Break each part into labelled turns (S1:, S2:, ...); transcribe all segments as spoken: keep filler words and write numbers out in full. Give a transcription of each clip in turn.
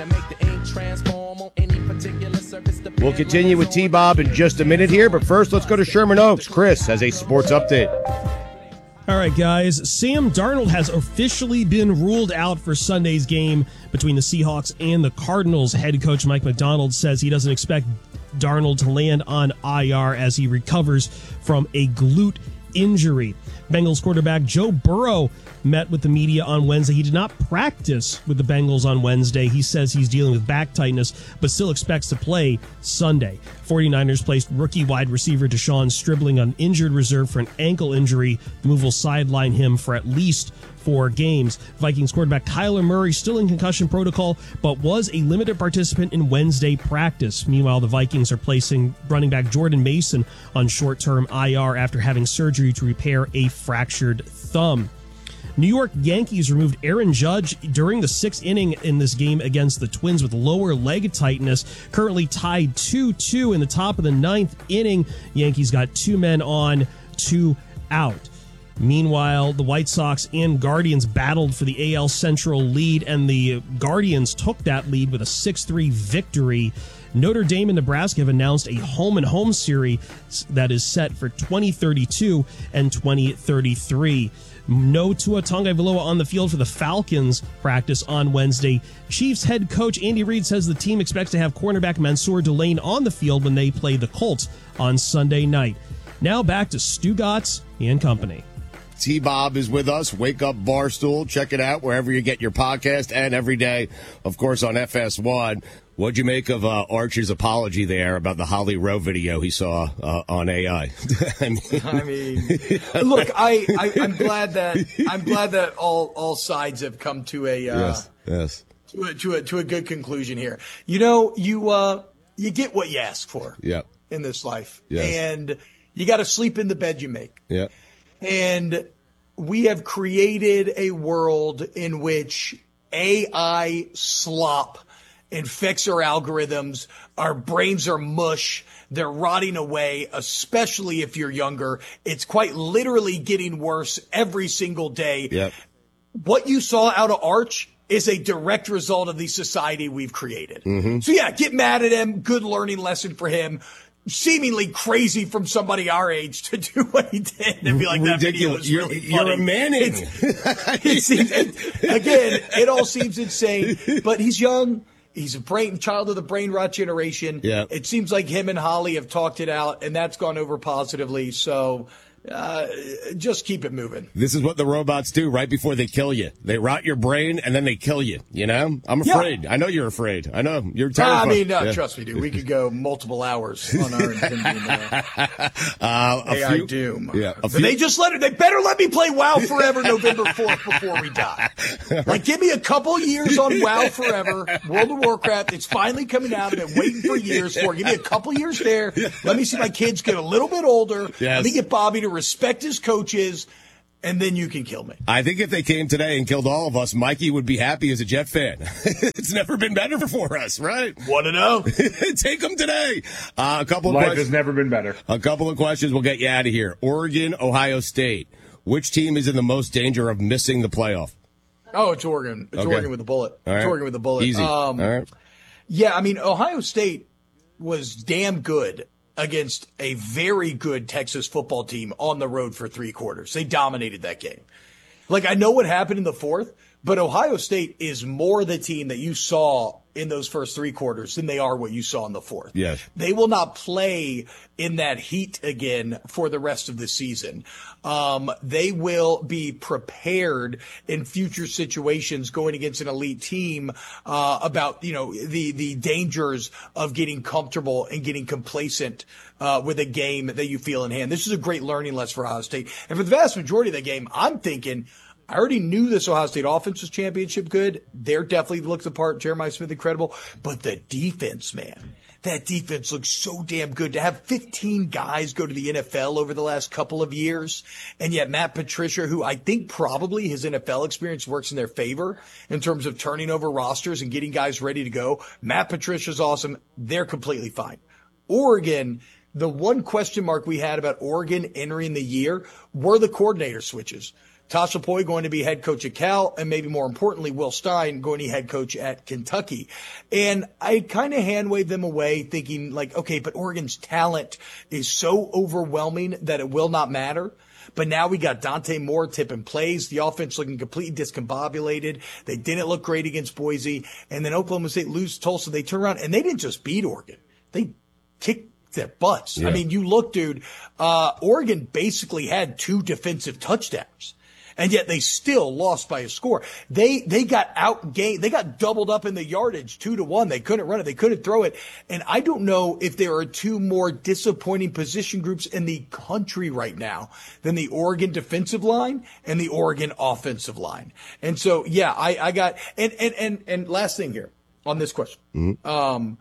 S1: We'll continue with T-Bob in just a minute here, but first let's go to Sherman Oaks. Chris has a sports update.
S2: All right, guys. Sam Darnold has officially been ruled out for Sunday's game between the Seahawks and the Cardinals. Head coach Mike Macdonald says he doesn't expect Darnold to land on I R as he recovers from a glute injury. Bengals quarterback Joe Burrow met with the media on Wednesday. He did not practice with the Bengals on Wednesday. He says he's dealing with back tightness, but still expects to play Sunday. 49ers placed rookie wide receiver Deshaun Stribling on injured reserve for an ankle injury. The move will sideline him for at least four games. Vikings quarterback Kyler Murray still in concussion protocol, but was a limited participant in Wednesday practice. Meanwhile, the Vikings are placing running back Jordan Mason on short-term I R after having surgery to repair a fractured thumb. New York Yankees removed Aaron Judge during the sixth inning in this game against the Twins with lower leg tightness. Currently tied two two in the top of the ninth inning. Yankees got two men on, two out. Meanwhile, the White Sox and Guardians battled for the A L Central lead, and the Guardians took that lead with a six three victory. Notre Dame and Nebraska have announced a home-and-home series that is set for twenty thirty-two and twenty thirty-three. No Tua Tagovailoa on the field for the Falcons practice on Wednesday. Chiefs head coach Andy Reid says the team expects to have cornerback Mansour Delane on the field when they play the Colts on Sunday night. Now back to Stugotz and company.
S1: T-Bob is with us. Wake Up Barstool. Check it out wherever you get your podcast and every day, of course, on F S one. What'd you make of uh, Archie's apology there about the Holly Rowe video he saw uh, on A I?
S3: I mean, I mean look, I, I I'm glad that I'm glad that all all sides have come to a uh,
S1: yes, yes,
S3: to a, to a to a good conclusion here. You know, you uh you get what you ask for.
S1: Yep.
S3: In this life,
S1: yes.
S3: And you got to sleep in the bed you make.
S1: Yeah.
S3: And we have created a world in which A I slop infects our algorithms. Our brains are mush. They're rotting away, especially if you're younger. It's quite literally getting worse every single day.
S1: Yep.
S3: What you saw out of Arch is a direct result of the society we've created.
S1: Mm-hmm.
S3: So, yeah, get mad at him. Good learning lesson for him. Seemingly crazy from somebody our age to do what he did and be like, that video was
S1: you're,
S3: really
S1: you're
S3: funny.
S1: a Manning.
S3: It seems, again, it all seems insane, but he's young. He's a brain child of the brain rot generation.
S1: Yeah.
S3: It seems like him and Holly have talked it out, and that's gone over positively. So uh, just keep it moving.
S1: This is what the robots do right before they kill you. They rot your brain, and then they kill you. You know? I'm afraid. Yeah. I know you're afraid. I know. You're terrified.
S3: I mean, uh,
S1: yeah.
S3: trust me, dude. We could go multiple hours on our impending uh, uh, A I few, doom.
S1: Yeah,
S3: but they just let it. They better let me play WoW Forever November fourth before we die. Like, give me a couple years on WoW Forever, World of Warcraft. It's finally coming out. I've been waiting for years for it. Give me a couple years there. Let me see my kids get a little bit older.
S1: Yes.
S3: Let me get Bobby to respect his coaches, and then you can kill me.
S1: I think if they came today and killed all of us, Mikey would be happy as a Jet fan. It's never been better for us, right?
S3: Want to know?
S1: Take them today. Uh, a couple of
S4: Life
S1: questions.
S4: has never been better.
S1: A couple of questions. We'll get you out of here. Oregon, Ohio State. Which team is in the most danger of missing the playoff?
S3: Oh, it's Oregon. It's
S1: okay.
S3: Oregon with the bullet.
S1: All
S3: It's
S1: right.
S3: Oregon with the bullet.
S1: Easy.
S3: Um,
S1: all right.
S3: Yeah, I mean, Ohio State was damn good against a very good Texas football team on the road for three quarters. They dominated that game. Like, I know what happened in the fourth, but Ohio State is more the team that you saw in those first three quarters than they are what you saw in the fourth.
S1: Yes.
S3: They will not play in that heat again for the rest of the season. Um, they will be prepared in future situations going against an elite team, uh, about, you know, the, the dangers of getting comfortable and getting complacent, uh, with a game that you feel in hand. This is a great learning lesson for Ohio State. And for the vast majority of the game, I'm thinking, I already knew this Ohio State offense was championship good. They're definitely looked the part. Jeremiah Smith, incredible. But the defense, man, that defense looks so damn good. To have fifteen guys go to the N F L over the last couple of years, and yet Matt Patricia, who I think probably his N F L experience works in their favor in terms of turning over rosters and getting guys ready to go. Matt Patricia's awesome. They're completely fine. Oregon, the one question mark we had about Oregon entering the year were the coordinator switches. Tosh Lupoi going to be head coach at Cal, and maybe more importantly, Will Stein going to be head coach at Kentucky. And I kind of hand waved them away thinking like, okay, but Oregon's talent is so overwhelming that it will not matter. But now we got Dante Moore tipping plays. The offense looking completely discombobulated. They didn't look great against Boise. And then Oklahoma State lose Tulsa. They turn around and they didn't just beat Oregon. They kicked their butts. Yeah. I mean, you look, dude, uh, Oregon basically had two defensive touchdowns. And yet they still lost by a score. They, they got outgained. They got doubled up in the yardage two to one. They couldn't run it. They couldn't throw it. And I don't know if there are two more disappointing position groups in the country right now than the Oregon defensive line and the Oregon offensive line. And so, yeah, I, I got, and, and, and, and last thing here on this question. Mm-hmm. Um,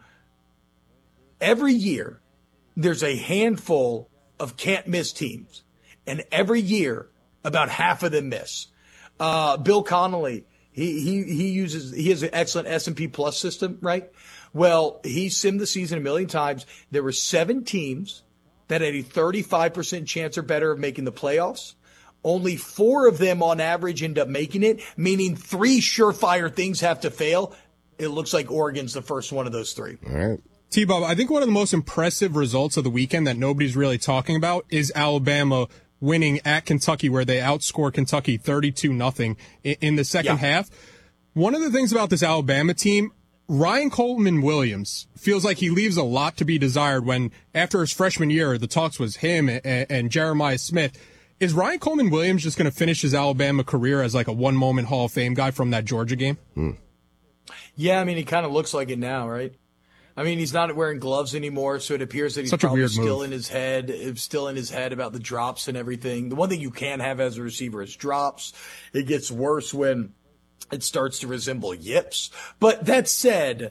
S3: every year there's a handful of can't miss teams. And every year, about half of them miss. Uh, Bill Connolly, he, he, he uses, he has an excellent S and P Plus system, right? Well, he simmed the season a million times. There were seven teams that had a thirty-five percent chance or better of making the playoffs. Only four of them on average end up making it, meaning three surefire things have to fail. It looks like Oregon's the first one of those three.
S1: All right.
S4: T-Bob, I think one of the most impressive results of the weekend that nobody's really talking about is Alabama winning at Kentucky, where they outscore Kentucky thirty-two nothing in the second yeah. half. One of the things about this Alabama team, Ryan Coleman Williams feels like he leaves a lot to be desired when, after his freshman year, the talks was him and, and Jeremiah Smith. Is Ryan Coleman Williams just going to finish his Alabama career as like a one-moment Hall of Fame guy from that Georgia game?
S1: Hmm.
S3: Yeah, I mean, he kind of looks like it now, right? I mean, he's not wearing gloves anymore, so it appears that he's
S4: Such a
S3: probably
S4: weird
S3: still
S4: move.
S3: in his head, still in his head about the drops and everything. The one thing you can have as a receiver is drops. It gets worse when it starts to resemble yips. But that said,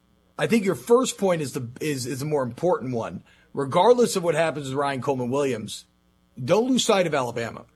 S3: I think your first point is the is is a more important one. Regardless of what happens with Ryan Coleman Williams, don't lose sight of Alabama,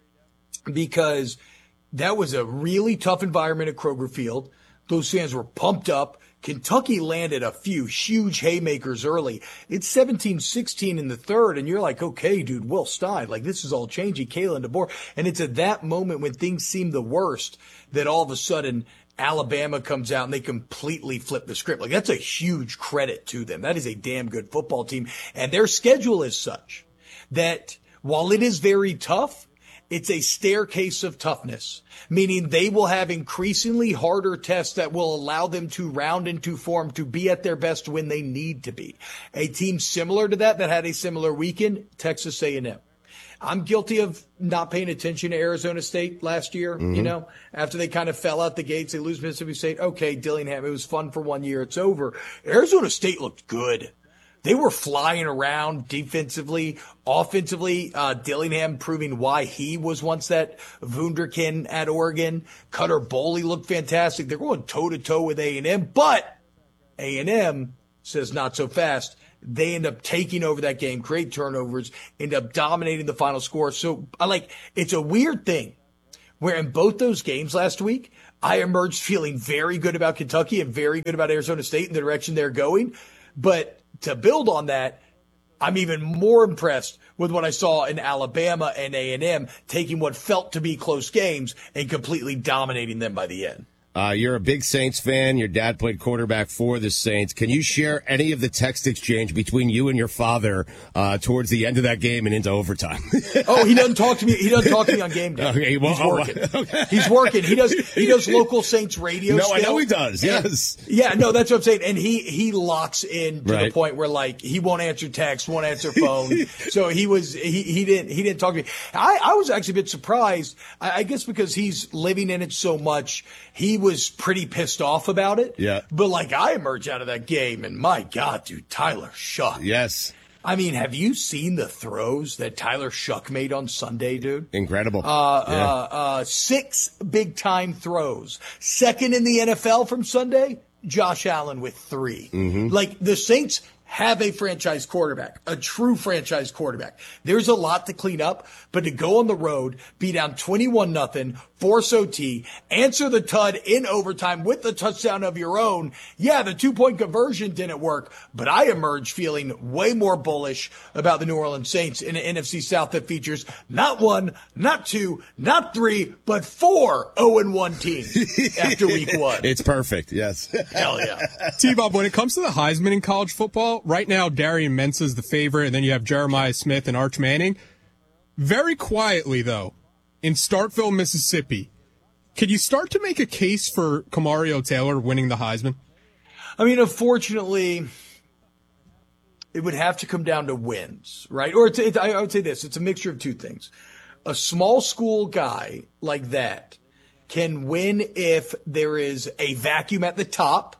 S3: because that was a really tough environment at Kroger Field. Those fans were pumped up. Kentucky landed a few huge haymakers early. It's seventeen sixteen in the third, and you're like, okay, dude, Will Stein, like this is all changing, Kalen DeBoer. And it's at that moment when things seem the worst that all of a sudden Alabama comes out and they completely flip the script. Like that's a huge credit to them. That is a damn good football team. And their schedule is such that while it is very tough, it's a staircase of toughness, meaning they will have increasingly harder tests that will allow them to round into form to be at their best when they need to be. A team similar to that that had a similar weekend, Texas A and M. I'm guilty of not paying attention to Arizona State last year, mm-hmm. you know, after they kind of fell out the gates. They lose Mississippi State. Okay, Dillingham, it was fun for one year. It's over. Arizona State looked good. They were flying around defensively, offensively. Uh, Dillingham proving why he was once that wunderkind at Oregon. Cutter Boley looked fantastic. They're going toe-to-toe with A and M, but A and M says not so fast. They end up taking over that game, create turnovers, end up dominating the final score. So I like, it's a weird thing where in both those games last week, I emerged feeling very good about Kentucky and very good about Arizona State and the direction they're going. But to build on that, I'm even more impressed with what I saw in Alabama and A and M taking what felt to be close games and completely dominating them by the end.
S1: Uh, you're a big Saints fan. Your dad played quarterback for the Saints. Can you share any of the text exchange between you and your father uh, towards the end of that game and into overtime?
S3: Oh, he doesn't talk to me. He doesn't talk to me on game day.
S1: Okay, well,
S3: He's working. Oh, okay. He's working. He does. He does local Saints radio.
S1: No,
S3: still.
S1: I know he does. Yes.
S3: Yeah. No, that's what I'm saying. And he he locks in to
S1: right.
S3: the point where like he won't answer text, won't answer phone. So he was he he didn't he didn't talk to me. I I was actually a bit surprised. I, I guess because he's living in it so much, he was pretty pissed off about it.
S1: Yeah.
S3: But like I emerged out of that game and my God, dude, Tyler Shuck.
S1: Yes.
S3: I mean, have you seen the throws that Tyler Shuck made on Sunday, dude?
S1: Incredible.
S3: Uh,
S1: yeah.
S3: uh, uh, six big time throws. Second in the N F L from Sunday, Josh Allen with three.
S1: Mm-hmm.
S3: Like the Saints have a franchise quarterback, a true franchise quarterback. There's a lot to clean up, but to go on the road, be down twenty-one nothing, force O T, answer the T U D in overtime with the touchdown of your own. Yeah, the two-point conversion didn't work, but I emerged feeling way more bullish about the New Orleans Saints in an N F C South that features not one, not two, not three, but four oh and one teams after week one.
S1: It's perfect, yes.
S3: Hell yeah.
S4: T-Bob, when it comes to the Heisman in college football, right now Darian Mensah's the favorite, and then you have Jeremiah Smith and Arch Manning. Very quietly, though, in Starkville, Mississippi, could you start to make a case for Kamario Taylor winning the Heisman?
S3: I mean, unfortunately, it would have to come down to wins, right? Or it's, it's, I would say this, it's a mixture of two things. A small school guy like that can win if there is a vacuum at the top,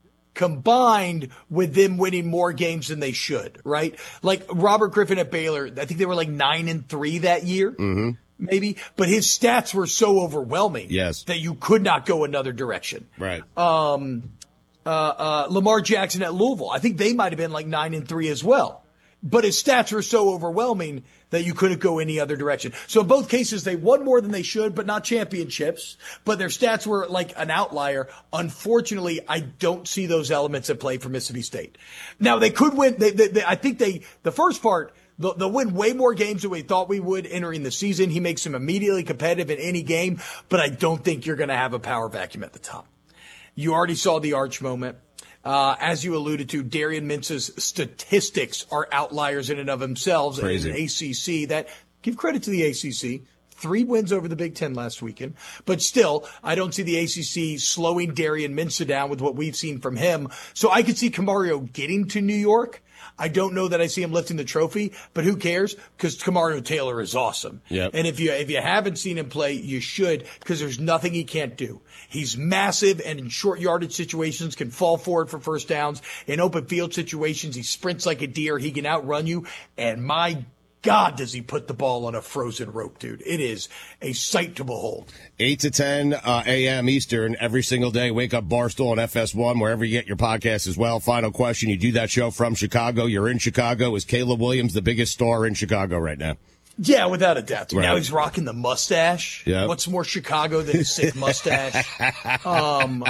S3: combined with them winning more games than they should, right? Like Robert Griffin at Baylor, I think they were like nine and three that year, mm-hmm. maybe, but his stats were so overwhelming
S1: yes.
S3: that you could not go another direction.
S1: Right.
S3: Um, uh, uh, Lamar Jackson at Louisville, I think they might have been like nine and three as well, but his stats were so overwhelming that you couldn't go any other direction. So in both cases, they won more than they should, but not championships. But their stats were like an outlier. Unfortunately, I don't see those elements at play for Mississippi State. Now, they could win. They, they, they, I think they, the first part, they'll, they'll win way more games than we thought we would entering the season. He makes them immediately competitive in any game, but I don't think you're going to have a power vacuum at the top. You already saw the Arch moment. Uh, as you alluded to, Darian Mensah's statistics are outliers in and of themselves.
S1: Crazy.
S3: And an A C C that, give credit to the A C C, three wins over the Big Ten last weekend. But still, I don't see the A C C slowing Darian Mensah down with what we've seen from him. So I could see Kamario getting to New York. I don't know that I see him lifting the trophy, but who cares? Because Kamario Taylor is awesome.
S1: Yep.
S3: And if you if you haven't seen him play, you should, because there's nothing he can't do. He's massive, and in short yardage situations can fall forward for first downs. In open field situations, he sprints like a deer. He can outrun you. And my God, does he put the ball on a frozen rope, dude. It is a sight to behold.
S1: eight to ten uh, a.m. Eastern every single day. Wake Up Barstool on F S one, wherever you get your podcast as well. Final question. You do that show from Chicago. You're in Chicago. Is Caleb Williams the biggest star in Chicago right now?
S3: Yeah, without a doubt.
S1: Right.
S3: Now he's rocking the mustache.
S1: Yep.
S3: What's more Chicago than a sick mustache? um,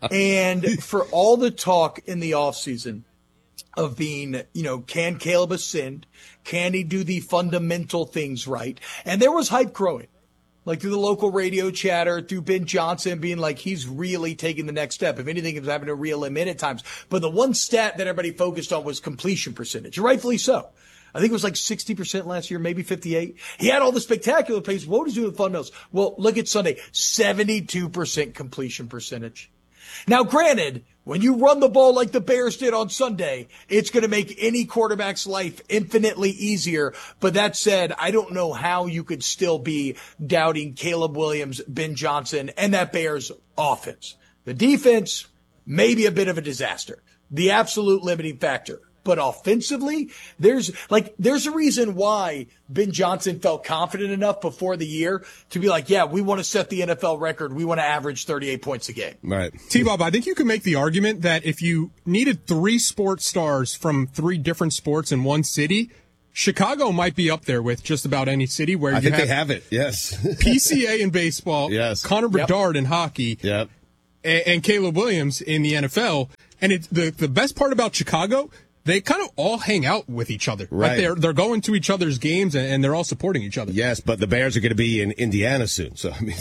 S3: and for all the talk in the offseason of being, you know, can Caleb ascend? Can he do the fundamental things right? And there was hype growing, like through the local radio chatter, through Ben Johnson being like, he's really taking the next step. If anything, he was having to reel him in at times. But the one stat that everybody focused on was completion percentage, rightfully so. I think it was like sixty percent last year, maybe fifty-eight. He had all the spectacular plays. What was he doing with fundamentals? Well, look at Sunday, seventy-two percent completion percentage. Now, granted, when you run the ball like the Bears did on Sunday, it's going to make any quarterback's life infinitely easier. But that said, I don't know how you could still be doubting Caleb Williams, Ben Johnson, and that Bears offense. The defense, maybe a bit of a disaster. The absolute limiting factor. But offensively, there's like, there's a reason why Ben Johnson felt confident enough before the year to be like, yeah, we want to set the N F L record. We want to average thirty-eight points a game.
S1: Right.
S4: T-Bob, I think you could make the argument that if you needed three sports stars from three different sports in one city, Chicago might be up there with just about any city where
S1: I
S4: you
S1: think
S4: have
S1: they have it. Yes.
S4: P C A in baseball,
S1: yes.
S4: Connor Bedard yep. in hockey,
S1: yep.
S4: and, and Caleb Williams in the N F L. And it's the, the best part about Chicago, they kind of all hang out with each other.
S1: Right.
S4: Like they're, they're going to each other's games, and, and they're all supporting each other.
S1: Yes, but the Bears are going to be in Indiana soon. So I mean,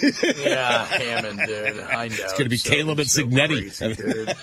S3: yeah, Hammond, dude. I know.
S1: It's going to be
S3: so,
S1: Caleb and
S3: so
S1: Signetti.
S3: Crazy, dude.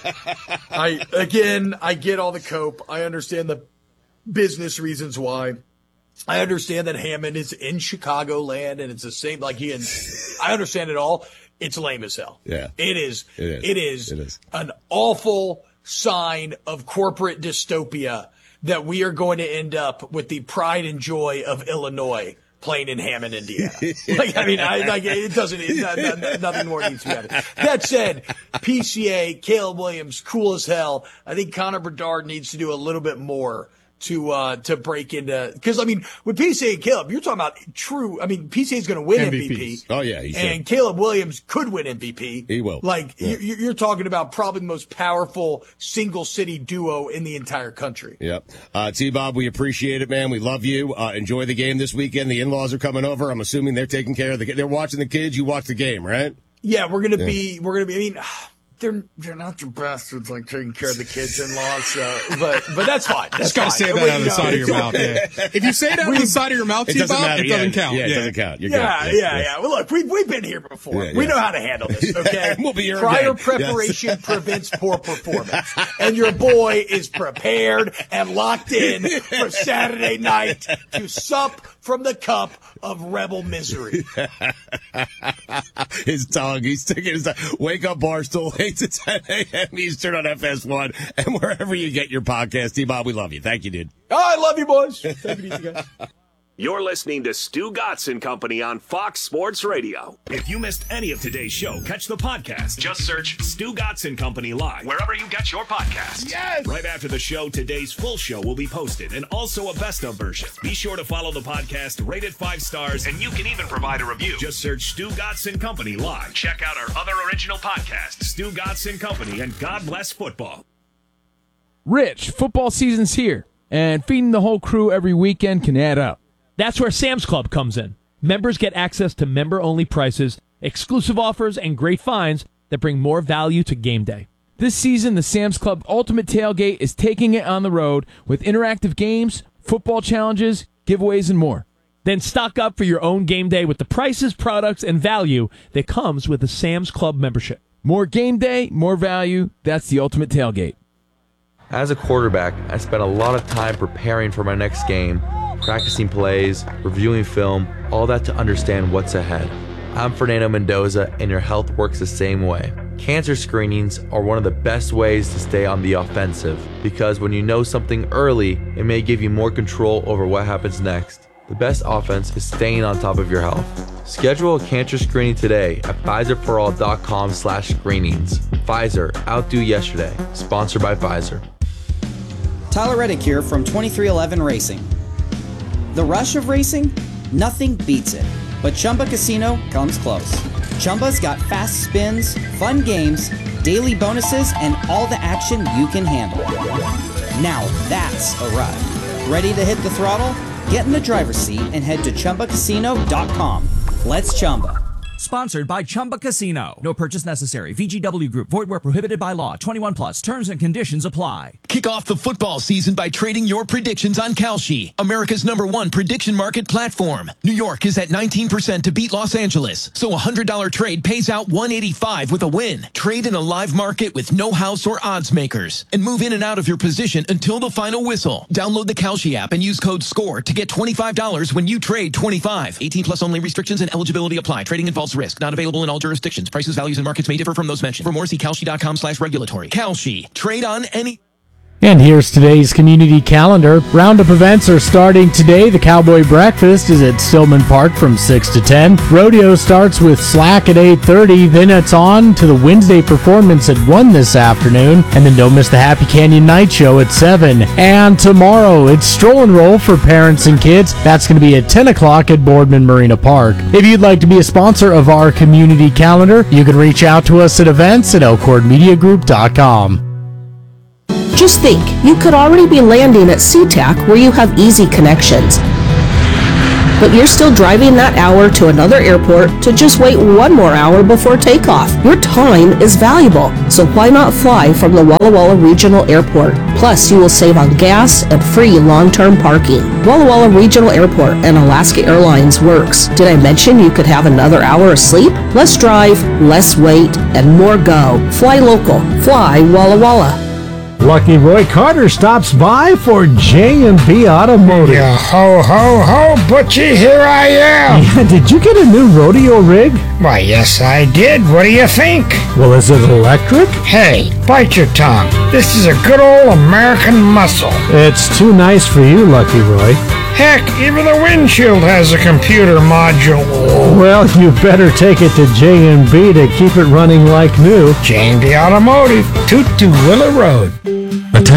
S3: I, again, I get all the cope. I understand the business reasons why. I understand that Hammond is in Chicagoland, and it's the same, like he and I understand it all. It's lame as hell.
S1: Yeah.
S3: It is.
S1: It is.
S3: It is,
S1: it is.
S3: an awful sign of corporate dystopia that we are going to end up with the pride and joy of Illinois playing in Hammond, Indiana. Like, I mean, I, like, it doesn't, it, not, not, nothing more needs to be added. That said, P C A, Caleb Williams, cool as hell. I think Connor Bedard needs to do a little bit more to uh, to break into, because I mean with P C A and Caleb, you're talking about true. I mean P C A is going to win
S4: M V Ps.
S3: M V P.
S1: Oh yeah, he should.
S3: And Caleb Williams could win M V P.
S1: He will.
S3: Like
S1: yeah.
S3: you're, you're talking about probably the most powerful single city duo in the entire country.
S1: Yep. Uh, T-Bob, we appreciate it, man. We love you. Uh, enjoy the game this weekend. The in-laws are coming over. I'm assuming they're taking care of the. They're watching the kids. You watch the game, right?
S3: Yeah, we're gonna
S1: Yeah.
S3: be. We're gonna be. I mean. They're they're not the bastards like taking care of the kids in laws, so but but that's fine. That's
S4: Just gotta
S3: fine.
S4: say that
S3: Wait,
S4: out of the
S3: no,
S4: side of your
S3: it's-
S4: mouth. Yeah. If you say that out of the side of your mouth,
S1: It doesn't
S4: T-Bob,
S1: matter.
S4: it doesn't
S1: yeah,
S4: count.
S1: Yeah, it
S4: Yeah.
S1: doesn't count. You're
S3: Yeah,
S1: good.
S3: yeah, yeah. Well, look, we've we've been here before.
S1: Yeah,
S3: We
S1: yeah.
S3: know how to handle this. Okay.
S1: We'll be here
S3: Prior
S1: again.
S3: preparation
S1: Yes.
S3: prevents poor performance, and your boy is prepared and locked in for Saturday night to sup from the cup of rebel misery.
S1: His tongue. He's sticking his tongue. Wake up, Barstool, eight to ten a.m. Eastern on F S one and wherever you get your podcast. T-Bob, we love you. Thank you, dude.
S3: Oh, I love you, boys. Take it easy, guys.
S5: You're listening to Stu Gatz and Company on Fox Sports Radio. If you missed any of today's show, catch the podcast. Just search Stu Gatz and Company Live wherever you get your podcasts. Yes! Right after the show, today's full show will be posted and also a best of version. Be sure to follow the podcast, rate it five stars, and you can even provide a review. Just search Stu Gatz and Company Live. Check out our other original podcasts, Stu Gatz and Company and God Bless Football.
S6: Rich, football season's here, and feeding the whole crew every weekend can add up. That's where Sam's Club comes in. Members get access to member-only prices, exclusive offers, and great finds that bring more value to game day. This season, the Sam's Club Ultimate Tailgate is taking it on the road with interactive games, football challenges, giveaways, and more. Then stock up for your own game day with the prices, products, and value that comes with a Sam's Club membership. More game day, more value. That's the Ultimate Tailgate.
S7: As a quarterback, I spent a lot of time preparing for my next game, practicing plays, reviewing film, all that to understand what's ahead. I'm Fernando Mendoza, and your health works the same way. Cancer screenings are one of the best ways to stay on the offensive, because when you know something early, it may give you more control over what happens next. The best offense is staying on top of your health. Schedule a cancer screening today at Pfizer For All dot com slash screenings. Pfizer, outdo yesterday. Sponsored by Pfizer.
S8: Tyler Reddick here from twenty-three eleven Racing. The rush of racing? Nothing beats it. But Chumba Casino comes close. Chumba's got fast spins, fun games, daily bonuses, and all the action you can handle. Now that's a ride. Ready to hit the throttle? Get in the driver's seat and head to Chumba Casino dot com. Let's Chumba.
S9: Sponsored by Chumba Casino. No purchase necessary. V G W Group. Void where prohibited by law. twenty-one plus. Terms and conditions apply.
S10: Kick off the football season by trading your predictions on Kalshi, America's number one prediction market platform. New York is at nineteen percent to beat Los Angeles, so a one hundred dollars trade pays out one hundred eighty-five with a win. Trade in a live market with no house or odds makers, and move in and out of your position until the final whistle. Download the Kalshi app and use code SCORE to get twenty-five dollars when you trade twenty-five. eighteen plus only. Restrictions and eligibility apply. Trading involves risk. Not available in all jurisdictions. Prices, values, and markets may differ from those mentioned. For more, see Kalshi dot com slash regulatory. Kalshi. Trade on any...
S11: And here's today's community calendar. Roundup events are starting today. The Cowboy Breakfast is at Stillman Park from six to ten. Rodeo starts with Slack at eight thirty. Then it's on to the Wednesday performance at one this afternoon. And then don't miss the Happy Canyon Night Show at seven. And tomorrow, it's Stroll and Roll for parents and kids. That's going to be at ten o'clock at Boardman Marina Park. If you'd like to be a sponsor of our community calendar, you can reach out to us at events at elkhorn media group dot com.
S12: Just think, you could already be landing at SeaTac where you have easy connections. But you're still driving that hour to another airport to just wait one more hour before takeoff. Your time is valuable, so why not fly from the Walla Walla Regional Airport? Plus, you will save on gas and free long-term parking. Walla Walla Regional Airport and Alaska Airlines works. Did I mention you could have another hour of sleep? Less drive, less wait, and more go. Fly local. Fly Walla Walla.
S11: Lucky Roy Carter stops by for J and B Automotive.
S13: Yeah, ho, ho, ho, Butchie, here I am.
S11: Yeah, did you get a new rodeo rig?
S13: Why, yes, I did. What do you think?
S11: Well, is it electric?
S13: Hey, bite your tongue. This is a good old American muscle.
S11: It's too nice for you, Lucky Roy.
S13: Heck, even the windshield has a computer module.
S11: Well, you better take it to J and B to keep it running like new.
S13: J and B Automotive, two two Willow Road.
S11: Attention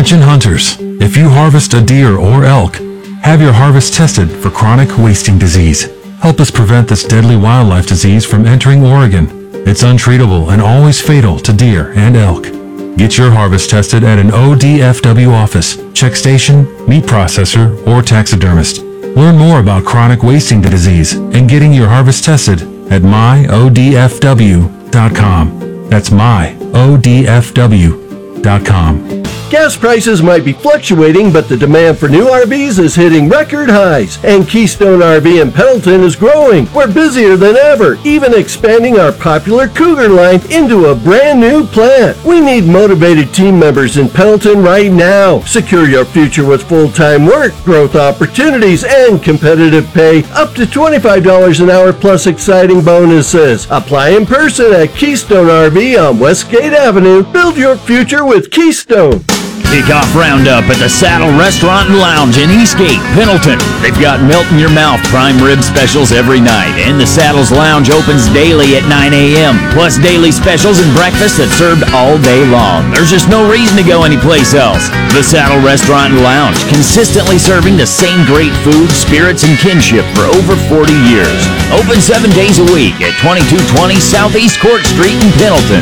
S14: Attention hunters, if you harvest a deer or elk, have your harvest tested for chronic wasting disease. Help us prevent this deadly wildlife disease from entering Oregon. It's untreatable and always fatal to deer and elk. Get your harvest tested at an O D F W office, check station, meat processor, or taxidermist. Learn more about chronic wasting disease and getting your harvest tested at my O D F W dot com. That's my O D F W dot com.
S15: Gas prices might be fluctuating, but the demand for new R Vs is hitting record highs, and Keystone R V in Pendleton is growing. We're busier than ever, even expanding our popular Cougar line into a brand new plant. We need motivated team members in Pendleton right now. Secure your future with full-time work, growth opportunities, and competitive pay, up to twenty-five dollars an hour plus exciting bonuses. Apply in person at Keystone R V on Westgate Avenue. Build your future with Keystone.
S16: Kickoff Roundup at the Saddle Restaurant and Lounge in Eastgate, Pendleton. They've got melt-in-your-mouth prime rib specials every night, and the Saddles Lounge opens daily at nine a.m., plus daily specials and breakfast that's served all day long. There's just no reason to go anyplace else. The Saddle Restaurant and Lounge, consistently serving the same great food, spirits, and kinship for over forty years. Open seven days a week at twenty-two twenty Southeast Court Street in Pendleton.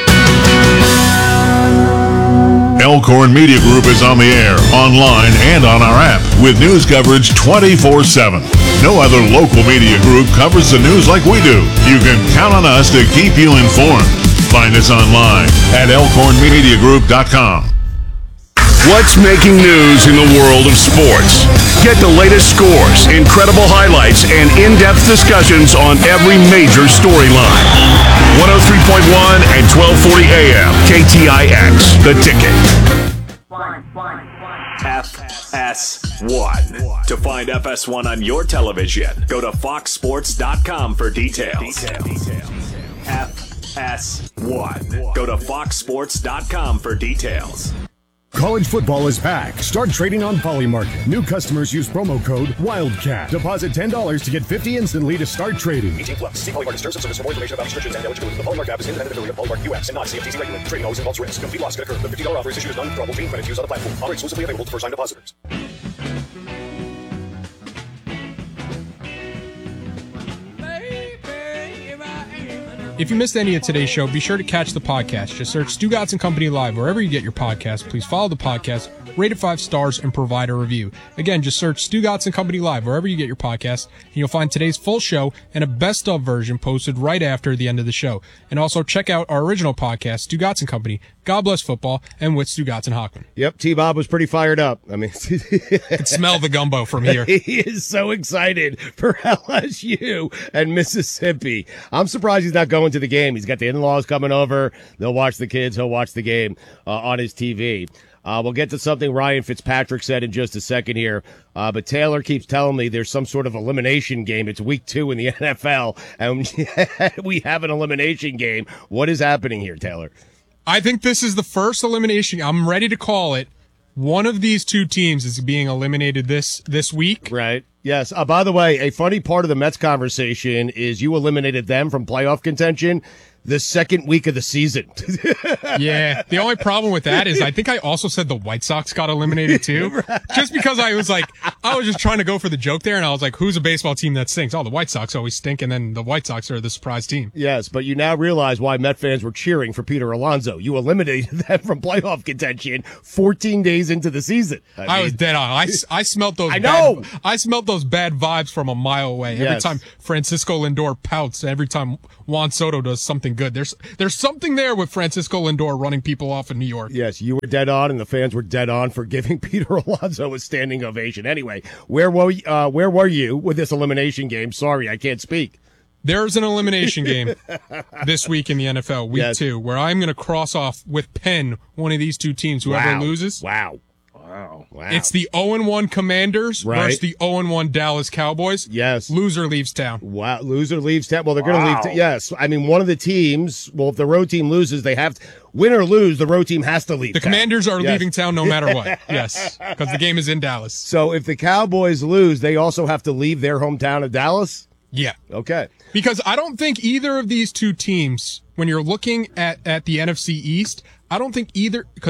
S17: Elkhorn Media Group is on the air, online, and on our app with news coverage twenty-four seven. No other local media group covers the news like we do. You can count on us to keep you informed. Find us online at elkhorn media group dot com.
S5: What's making news in the world of sports? Get the latest scores, incredible highlights, and in-depth discussions on every major storyline. one oh three point one and twelve forty A M, K T I X, The Ticket. F S one. To find F S one on your television, go to fox sports dot com for details. F S one. Go to fox sports dot com for details.
S18: College football is back. Start trading on Polymarket. New customers use promo code WILDCAT. Deposit ten dollars to get fifty dollars instantly to start trading. eighteen plus. See Polymarket terms and service for more information about restrictions and eligibility. The Polymarket app is independent affiliate of Polymarket U S and not C F T C regulated. Trading always involves risk. Complete loss can occur. The fifty dollars offer is issued as non-withdrawable green credit used on the platform. Offer exclusively available to first-time depositors.
S4: If you missed any of today's show, be sure to catch the podcast. Just search Stugotz and Company Live wherever you get your podcast. Please follow the podcast, rate it five stars, and provide a review. Again, just search Stugotz and Company Live wherever you get your podcast, and you'll find today's full show and a best-of version posted right after the end of the show. And also check out our original podcast, Stugotz and Company, God Bless Football, and with Stugotz and Hockman.
S1: Yep, T-Bob was pretty fired up. I mean,
S4: I can smell the gumbo from here.
S1: He is so excited for L S U and Mississippi. I'm surprised he's not going to the game. He's got the in-laws coming over. They'll watch the kids. He'll watch the game uh, on his T V. Uh, we'll get to something Ryan Fitzpatrick said in just a second here. Uh, but Taylor keeps telling me there's some sort of elimination game. It's week two in the N F L, and we have an elimination game. What is happening here, Taylor?
S4: I think this is the first elimination. I'm ready to call it. One of these two teams is being eliminated this this week.
S1: Right. Yes. Uh, by the way, a funny part of the Mets conversation is you eliminated them from playoff contention the second week of the season.
S4: Yeah. The only problem with that is I think I also said the White Sox got eliminated too. Right. Just because I was like, I was just trying to go for the joke there, and I was like, who's a baseball team that stinks? Oh, the White Sox always stink, and then the White Sox are the surprise team.
S1: Yes, but you now realize why Met fans were cheering for Peter Alonso. You eliminated them from playoff contention fourteen days into the season. I,
S4: I
S1: mean,
S4: was dead on. I, I smelt those
S1: I know.
S4: Bad, I smelt those bad vibes from a mile away. Every
S1: Yes.
S4: time Francisco Lindor pouts, every time Juan Soto does something good. There's there's something there with Francisco Lindor running people off in New York.
S1: Yes, you were dead on, and the fans were dead on for giving Peter Alonso a standing ovation. Anyway, where were uh, where were you with this elimination game? Sorry, I can't speak.
S4: There's an elimination game this week in the N F L, week
S1: Yes.
S4: two, where I'm going to cross off with Penn one of these two teams. Whoever
S1: Wow.
S4: loses.
S1: Wow. Wow. Wow.
S4: It's the oh and one Commanders
S1: Right.
S4: versus the oh and one Dallas Cowboys.
S1: Yes.
S4: Loser leaves town.
S1: Wow. Loser leaves town. Well, they're going to
S4: Wow.
S1: leave. T- yes. I mean, one of the teams, well, if the road team loses, they have to win or lose. The road team has to leave.
S4: The
S1: town.
S4: Commanders are
S1: Yes.
S4: leaving town no matter what. Yes, because the game is in Dallas.
S1: So if the Cowboys lose, they also have to leave their hometown of Dallas?
S4: Yeah.
S1: Okay.
S4: Because I don't think either of these two teams, when you're looking at, at the N F C East, I don't think either, because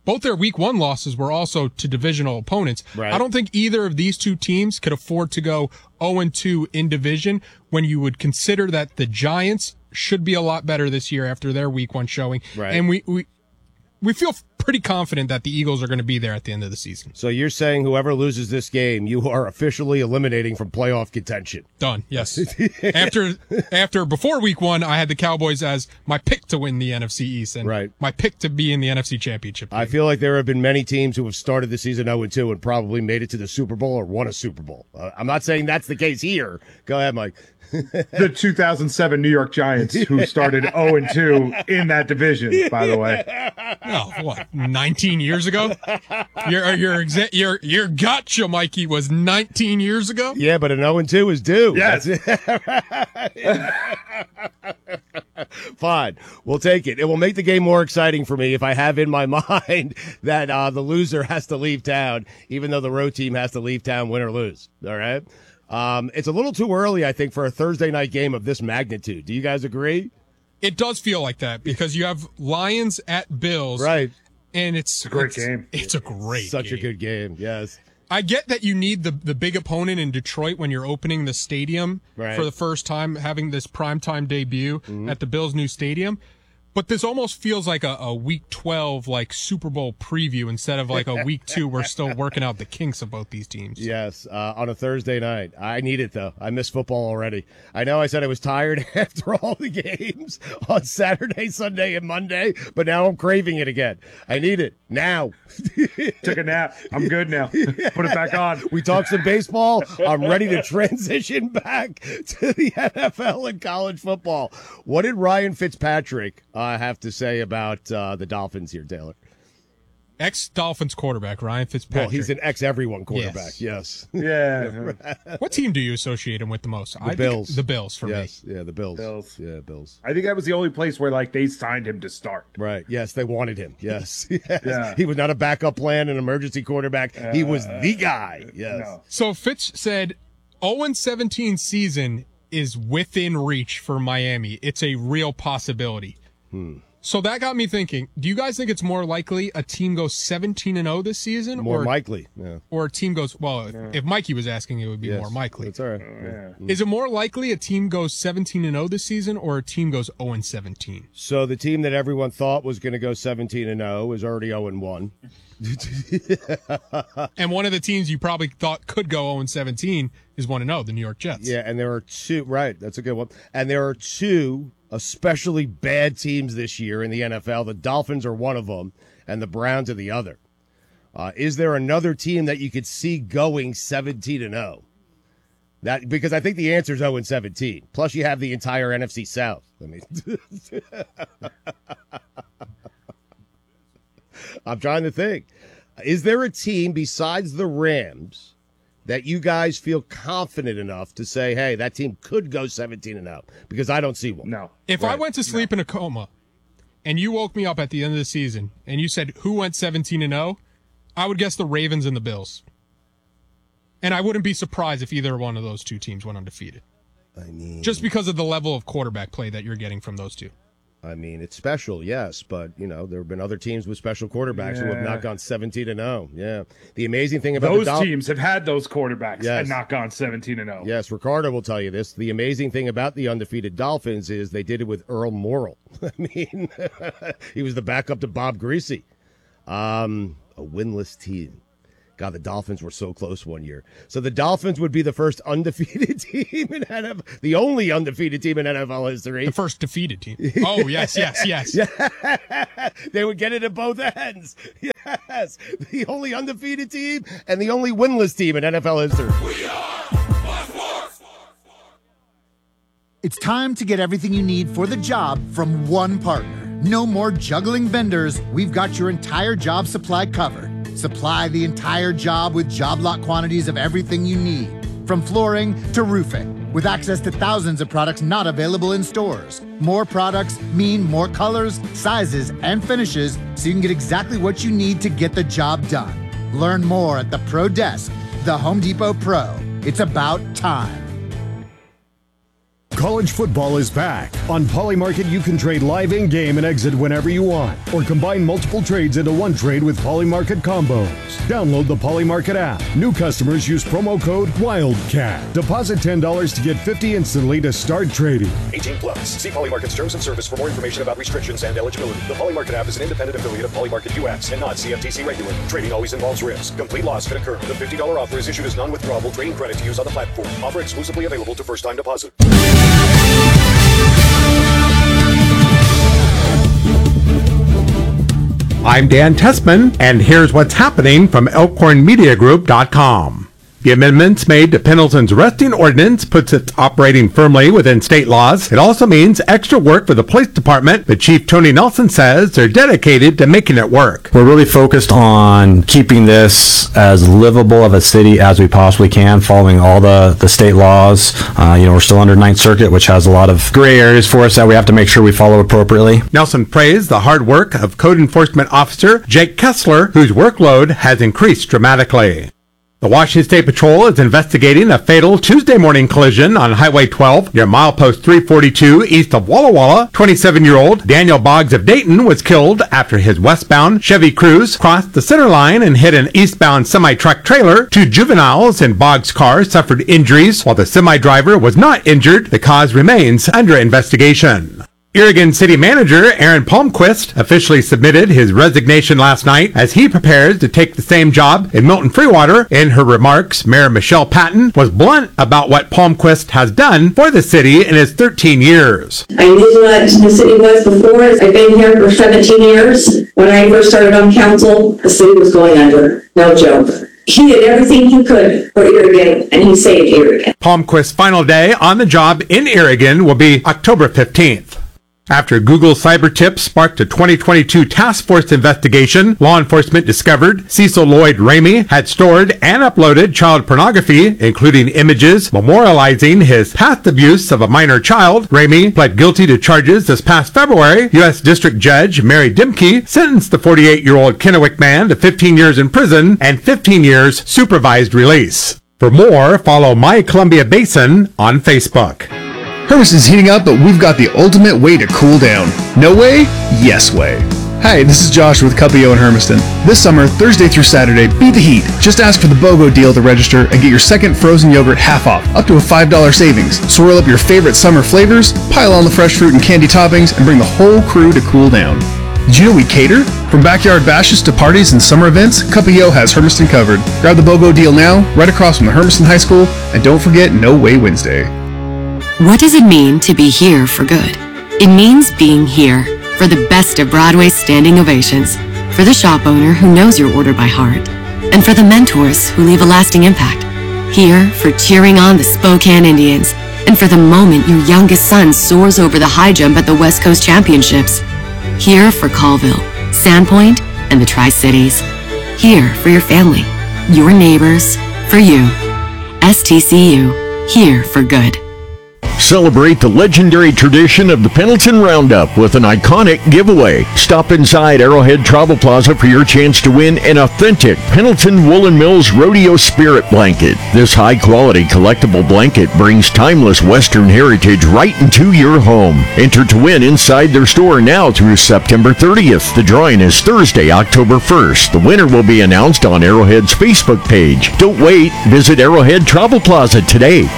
S4: both their week one losses were also to divisional opponents.
S1: Right.
S4: I don't think either of these two teams could afford to go oh and two in division when you would consider that the Giants should be a lot better this year after their week one showing.
S1: Right.
S4: And we, we, we feel pretty confident that the Eagles are going to be there at the end of the season.
S1: So you're saying whoever loses this game, you are officially eliminating from playoff contention.
S4: Done. Yes. after, after, before week one, I had the Cowboys as my pick to win the N F C East and
S1: right.
S4: my pick to be in the N F C Championship game.
S1: I feel like there have been many teams who have started the season oh and two and probably made it to the Super Bowl or won a Super Bowl. Uh, I'm not saying that's the case here. Go ahead, Mike.
S19: The two thousand seven New York Giants, who started oh and two in that division, by the way.
S4: Oh, what, nineteen years ago? Your your exa- your your gotcha, Mikey, was nineteen years ago?
S1: Yeah, but an oh and two is due.
S19: Yes.
S1: Fine. We'll take it. It will make the game more exciting for me if I have in my mind that uh, the loser has to leave town, even though the road team has to leave town, win or lose. All right? Um, it's a little too early, I think, for a Thursday night game of this magnitude. Do you guys agree?
S4: It does feel like that because you have Lions at Bills.
S1: Right.
S4: And it's,
S19: it's a great
S4: it's,
S19: game.
S4: It's a great
S1: Such
S4: game.
S1: a good game, yes.
S4: I get that you need the, the big opponent in Detroit when you're opening the stadium
S1: right.
S4: for the first time, having this primetime debut mm-hmm. at the Bills' new stadium. But this almost feels like a, a week twelve, like Super Bowl preview instead of like a week two. We're still working out the kinks of both these teams.
S1: Yes, uh, on a Thursday night. I need it, though. I miss football already. I know I said I was tired after all the games on Saturday, Sunday, and Monday, but now I'm craving it again. I need it now.
S19: Took a nap. I'm good now. Put it back on.
S1: We talked some baseball. I'm ready to transition back to the N F L and college football. What did Ryan Fitzpatrick uh, have to say about uh, the Dolphins here, Taylor?
S4: Ex-Dolphins quarterback, Ryan Fitzpatrick.
S1: Well, he's an ex-everyone quarterback, yes.
S19: yes. Yeah.
S4: What team do you associate him with the most?
S1: The
S4: I
S1: Bills.
S4: The Bills for
S1: yes.
S4: me.
S1: Yeah, the Bills.
S19: Bills.
S1: Yeah, Bills.
S19: I think that was the only place where, like, they signed him to start.
S1: Right. Yes, they wanted him. Yes. yes.
S19: Yeah.
S1: He was not a backup plan, an emergency quarterback. Uh, he was the guy. Yes.
S19: No.
S4: So Fitz said oh and seventeen season is within reach for Miami. It's a real possibility.
S1: Hmm.
S4: So that got me thinking, do you guys think it's more likely a team goes seventeen and oh this season?
S1: More
S4: or,
S1: likely, yeah.
S4: Or a team goes, well,
S19: Yeah.
S4: if, if Mikey was asking, it would be
S1: Yes,
S4: more likely.
S1: That's all right.
S19: Oh, yeah.
S1: Yeah.
S4: Is it more likely a team goes seventeen and oh this season or a team goes oh and seventeen?
S1: So the team that everyone thought was going to go seventeen and oh is already oh and one.
S4: And one of the teams you probably thought could go oh and seventeen is one and oh, the New York Jets.
S1: Yeah, and there are two, right, that's a good one. And there are two especially bad teams this year in the N F L. The Dolphins are one of them, and the Browns are the other. Uh, is there another team that you could see going seventeen and oh? That because I think the answer is oh and seventeen. Plus, you have the entire N F C South. I mean, I'm trying to think. Is there a team besides the Rams that you guys feel confident enough to say, hey, that team could go seventeen and oh? Because I don't see one.
S19: No.
S4: If
S1: Right.
S4: I went to sleep in a coma and you woke me up at the end of the season and you said, who went seventeen and oh? I would guess the Ravens and the Bills. And I wouldn't be surprised if either one of those two teams went undefeated.
S1: I mean,
S4: Just because of the level of quarterback play that you're getting from those two.
S1: I mean, it's special, yes, but you know there have been other teams with special quarterbacks who have
S19: Yeah.
S1: not gone seventeen and oh. Yeah, the amazing thing about
S19: Those
S1: the Dol-
S19: teams have had those quarterbacks
S1: Yes.
S19: and not gone seventeen and oh.
S1: Yes, Ricardo will tell you this. The amazing thing about the undefeated Dolphins is they did it with Earl Morrall. I mean, he was the backup to Bob Greasy. Um, a winless team. God, the Dolphins were so close one year. So the Dolphins would be the first undefeated team in N F L, the only undefeated team in N F L history.
S4: The first defeated team. Oh, yes, yes, yes.
S1: Yeah. They would get it at both ends. Yes. The only undefeated team and the only winless team in N F L history.
S20: It's time to get everything you need for the job from one partner. No more juggling vendors. We've got your entire job supply covered. Supply the entire job with job lot quantities of everything you need, from flooring to roofing, with access to thousands of products not available in stores. More products mean more colors, sizes, and finishes, so you can get exactly what you need to get the job done. Learn more at the Pro Desk, the Home Depot Pro. It's about time.
S18: College football is back. On Polymarket, you can trade live in-game and exit whenever you want, or combine multiple trades into one trade with Polymarket combos. Download the Polymarket app. New customers use promo code WILDCAT. Deposit ten dollars to get fifty dollars instantly to start trading. eighteen plus. See Polymarket's terms and service for more information about restrictions and eligibility. The Polymarket app is an independent affiliate of Polymarket U S and not C F T C regulated. Trading always involves risk. Complete loss could occur. The fifty dollars offer is issued as non-withdrawable trading credit to use on the platform. Offer exclusively available to first-time deposit.
S21: I'm Dan Tessman, and here's what's happening from Elkhorn Media Group dot com. The amendments made to Pendleton's arresting ordinance puts it operating firmly within state laws. It also means extra work for the police department, but Chief Tony Nelson says they're dedicated to making it work.
S22: We're really focused on keeping this as livable of a city as we possibly can, following all the, the state laws. Uh, you know, we're still under Ninth Circuit, which has a lot of gray areas for us that we have to make sure we follow appropriately.
S21: Nelson praised the hard work of Code Enforcement Officer Jake Kessler, whose workload has increased dramatically. The Washington State Patrol is investigating a fatal Tuesday morning collision on Highway twelve near milepost three forty-two east of Walla Walla. twenty-seven-year-old Daniel Boggs of Dayton was killed after his westbound Chevy Cruze crossed the center line and hit an eastbound semi-truck trailer. Two juveniles in Boggs' car suffered injuries, while the semi-driver was not injured. The cause remains under investigation. Oregon City Manager Aaron Palmquist officially submitted his resignation last night as he prepares to take the same job in Milton Freewater. In her remarks, Mayor Michelle Patton was blunt about what Palmquist has done for the city in his thirteen years.
S23: I knew what the city was before. I've been here for seventeen years. When I first started on council, the city was going under. No joke. He did everything he could for Oregon, and he saved Oregon.
S21: Palmquist's final day on the job in Oregon will be October fifteenth. After Google cyber tips sparked a twenty twenty-two task force investigation, law enforcement discovered Cecil Lloyd Ramey had stored and uploaded child pornography, including images memorializing his past abuse of a minor child. Ramey pled guilty to charges this past February. U S District Judge Mary Dimke sentenced the forty-eight-year-old Kennewick man to fifteen years in prison and fifteen years supervised release. For more, follow My Columbia Basin on Facebook.
S24: Hermiston's heating up, but we've got the ultimate way to cool down. No way? Yes way. Hi, this is Josh with Cuppio in Hermiston. This summer, Thursday through Saturday, beat the heat. Just ask for the BOGO deal to register and get your second frozen yogurt half off, up to a five dollars savings. Swirl up your favorite summer flavors, pile on the fresh fruit and candy toppings, and bring the whole crew to cool down. Did you know we cater? From backyard bashes to parties and summer events, Cuppio has Hermiston covered. Grab the BOGO deal now, right across from the Hermiston High School, and don't forget No Way Wednesday.
S25: What does it mean to be here for good? It means being here for the best of Broadway's standing ovations, for the shop owner who knows your order by heart, and for the mentors who leave a lasting impact. Here for cheering on the Spokane Indians, and for the moment your youngest son soars over the high jump at the West Coast Championships. Here for Colville, Sandpoint, and the Tri-Cities. Here for your family, your neighbors, for you. S T C U, here for good.
S26: Celebrate the legendary tradition of the Pendleton Roundup with an iconic giveaway. Stop inside Arrowhead Travel Plaza for your chance to win an authentic Pendleton Woolen Mills Rodeo Spirit Blanket. This high-quality collectible blanket brings timeless Western heritage right into your home. Enter to win inside their store now through September thirtieth. The drawing is Thursday, October first. The winner will be announced on Arrowhead's Facebook page. Don't wait. Visit Arrowhead Travel Plaza today.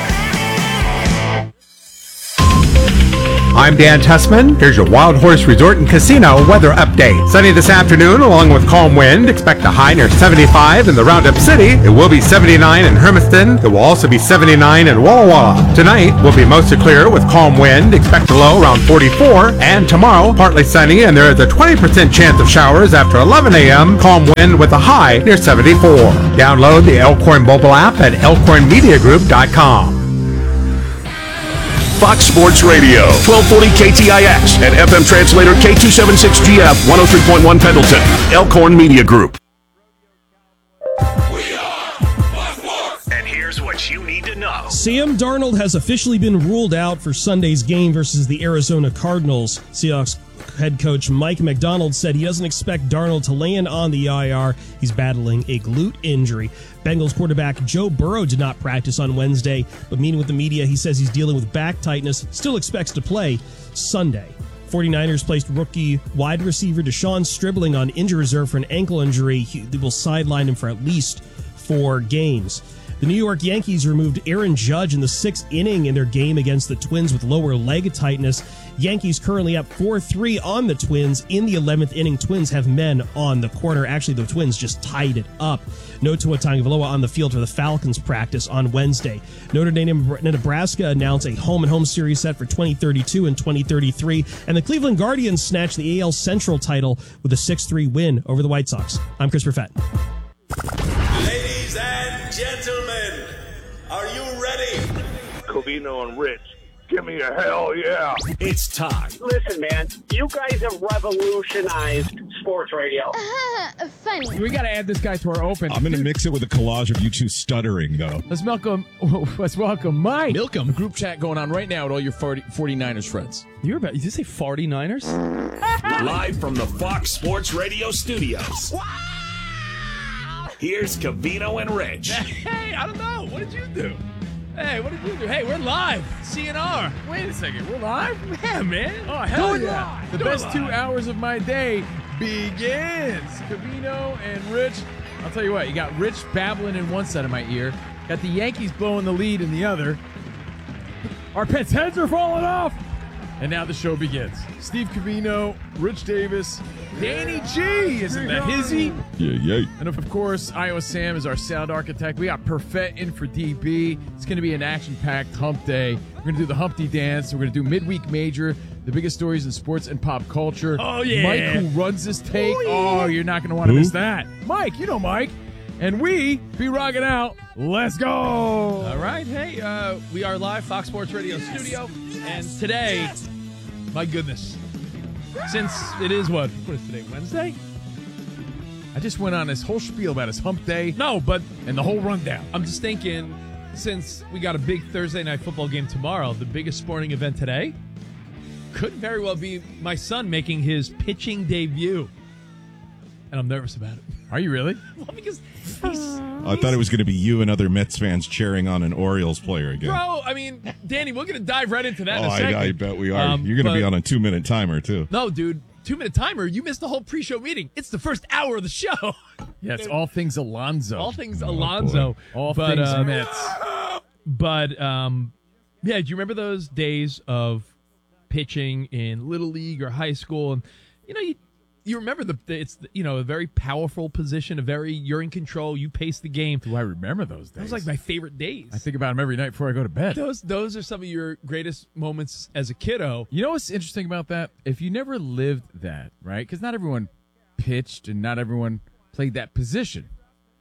S21: I'm Dan Tessman. Here's your Wild Horse Resort and Casino weather update. Sunny this afternoon along with calm wind. Expect a high near seventy-five in the Roundup City. It will be seventy-nine in Hermiston. It will also be seventy-nine in Walla Walla. Tonight will be mostly clear with calm wind. Expect a low around forty-four. And tomorrow, partly sunny and there is a twenty percent chance of showers after eleven a.m. Calm wind with a high near seventy-four. Download the Elkhorn mobile app at elkhorn media group dot com.
S5: Fox Sports Radio, twelve forty K T I X and F M translator K two seventy-six G F, one oh three point one Pendleton, Elkhorn Media Group. And here's what you need to know.
S2: Sam Darnold has officially been ruled out for Sunday's game versus the Arizona Cardinals. Seahawks head coach Mike Macdonald said he doesn't expect Darnold to land on the I R. He's battling a glute injury. Bengals quarterback Joe Burrow did not practice on Wednesday, but meeting with the media, he says he's dealing with back tightness, still expects to play Sunday. 49ers placed rookie wide receiver Deshaun Stribling on injury reserve for an ankle injury. They will sideline him for at least four games. The New York Yankees removed Aaron Judge in the sixth inning in their game against the Twins with lower leg tightness. Yankees currently up four three on the Twins. In the eleventh inning, Twins have men on the corner. Actually, the Twins just tied it up. No Tua Tagovailoa on the field for the Falcons practice on Wednesday. Notre Dame and Nebraska announced a home-and-home series set for twenty thirty-two and twenty thirty-three, and the Cleveland Guardians snatched the A L Central title with a six three win over the White Sox. I'm Chris Perfett.
S3: Ladies and gentlemen, are you ready?
S6: Covino and Rich, give me a hell yeah.
S5: It's time.
S7: Listen, man, you guys have revolutionized sports radio.
S8: Uh, funny.
S9: We got to add this guy to our open.
S10: I'm going to mix it with a collage of you two stuttering, though.
S9: Let's welcome, let's welcome Mike.
S27: Milcom. Group chat going on right now with all your forty-niners friends.
S9: You're about, did you say forty-niners?
S5: Live from the Fox Sports Radio studios. Here's Covino and Rich.
S9: Hey, I don't know. What did you do? Hey, what did you do? Hey, we're live. C N R. Wait a second. We're live? Yeah, man. Oh, hell
S10: Do it
S9: yeah.
S10: live.
S9: The
S10: Do
S9: best
S10: it
S9: two
S10: live.
S9: hours of my day begins. Covino and Rich. I'll tell you what. You got Rich babbling in one side of my ear. Got the Yankees blowing the lead in the other. Our pets' heads are falling off. And now the show begins. Steve Covino, Rich Davis, Danny G. Isn't that hizzy?
S10: Yeah, yeah.
S9: And of course, Iowa Sam is our sound architect. We got Perfett in for D B. It's going to be an action-packed hump day. We're going to do the Humpty Dance. We're going to do Midweek Major, the biggest stories in sports and pop culture. Oh, yeah. Mike, who runs this take. Oh, yeah. Oh you're not going to want to
S10: Who?
S9: miss that. Mike, you know Mike. And we be rocking out. Let's go.
S28: All right. Hey, uh, we are live, Fox Sports Radio studio. And today, my goodness, since it is what? What is today, Wednesday?
S9: I just went on this whole spiel about his hump day.
S28: No, but
S9: and the whole rundown.
S28: I'm just thinking, since we got a big Thursday night football game tomorrow, the biggest sporting event today could very well be my son making his pitching debut. And I'm nervous about it.
S9: Are you really?
S28: Well, because he's...
S10: I thought it was going to be you and other Mets fans cheering on an Orioles player again.
S28: Bro, I mean, Danny, we're going to dive right into that
S10: oh,
S28: in a second.
S10: I, I bet we are.
S28: Um,
S10: You're going to
S28: but-
S10: be on a two-minute timer, too.
S28: No, dude. Two-minute timer. You missed the whole pre-show meeting. It's the first hour of the show.
S9: Yeah, it's all things Alonzo.
S28: All things
S10: Oh,
S28: Alonzo.
S9: boy. All
S28: but,
S9: things
S28: uh,
S9: Mets.
S28: But, um, yeah, do you remember those days of pitching in Little League or high school? And, you know, you you remember the, the it's, you know, a very powerful position, a very, you're in control, you pace the game.
S9: Do I remember those days?
S28: That was like my favorite days.
S9: I think about them every night before I go to bed.
S28: Those those are some of your greatest moments as a kiddo.
S9: You know what's interesting about that? If you never lived that, right? Because not everyone pitched and not everyone played that position.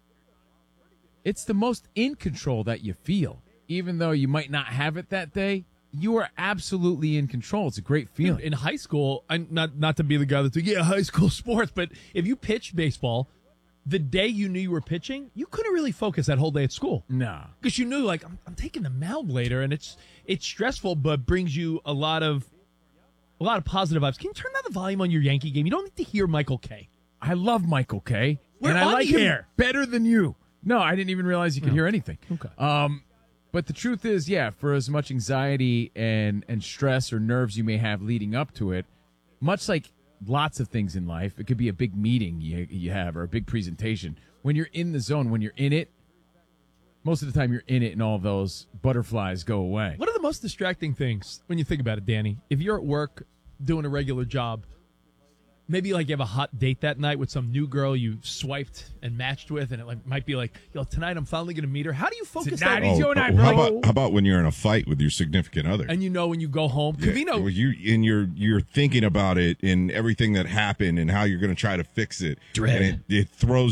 S9: It's the most in control that you feel. Even though you might not have it that day, you are absolutely in control. It's a great feeling.
S28: In high school, I'm not not to be the guy that's like, yeah, high school sports, but if you pitched baseball, the day you knew you were pitching, you couldn't really focus that whole day at school.
S9: No.
S28: Because you knew, like, I'm, I'm taking the mound later, and it's it's stressful, but brings you a lot of a lot of positive vibes. Can you turn down the volume on your Yankee game? You don't need to hear Michael Kay.
S9: I love Michael Kay.
S28: We're
S9: and I
S28: on
S9: like
S28: the
S9: him
S28: air.
S9: better than you. No, I didn't even realize you could
S28: No.
S9: hear anything.
S28: Okay.
S9: Um, but the truth is, yeah, for as much anxiety and, and stress or nerves you may have leading up to it, much like lots of things in life, it could be a big meeting you, you have or a big presentation. When you're in the zone, when you're in it, most of the time you're in it and all of those butterflies go away.
S28: What are the most distracting things when you think about it, Danny? If you're at work doing a regular job, maybe like you have a hot date that night with some new girl you swiped and matched with, and it like might be like, yo, tonight I'm finally going to meet her. How do you focus that?
S10: Oh, oh, how, about, how about when you're in a fight with your significant other?
S28: And you know when you go home,
S10: Yeah,
S28: Covino,
S10: well, you and you're you're thinking about it and everything that happened and how you're going to try to fix it,
S28: Dread.
S10: and it, it throws